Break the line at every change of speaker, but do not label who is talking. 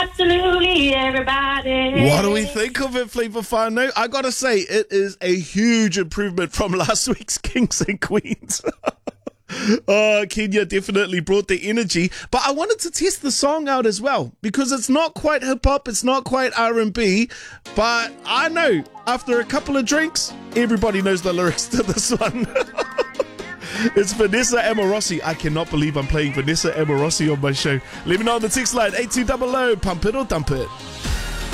absolutely everybody.
What do we think of it, Flavor Fano? I gotta say, it is a huge improvement from last week's Kings and Queens. Kenya definitely brought the energy, but I wanted to test the song out as well because it's not quite hip-hop, it's not quite R&B, but I know after a couple of drinks, everybody knows the lyrics to this one. It's Vanessa Amorosi. I cannot believe I'm playing Vanessa Amorosi on my show. Let me know on the text line 8200. Pump it or dump it.